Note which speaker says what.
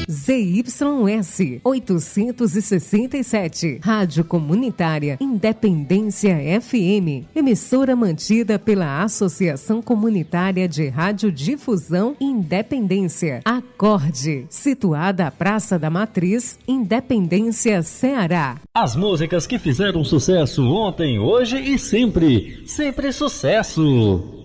Speaker 1: ZYS 867, Rádio Comunitária Independência FM, emissora mantida pela Associação Comunitária de Radiodifusão Independência, Acorde, situada à Praça da Matriz, Independência, Ceará.
Speaker 2: As músicas que fizeram sucesso ontem, hoje e sempre. Sempre sucesso!